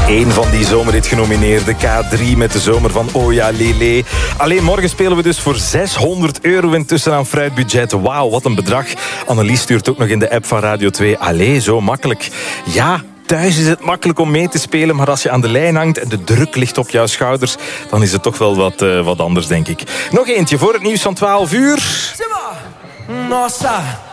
Eén van die zomerhit genomineerde K3 met de zomer van Oh ja Lele. Alleen morgen spelen we dus voor €600 intussen aan fruitbudget. Wauw, wat een bedrag. Annelies stuurt ook nog in de app van Radio 2. Allee, zo makkelijk. Ja, thuis is het makkelijk om mee te spelen, maar als je aan de lijn hangt en de druk ligt op jouw schouders, dan is het toch wel wat anders, denk ik. Nog eentje voor het nieuws van 12 uur. Nossa!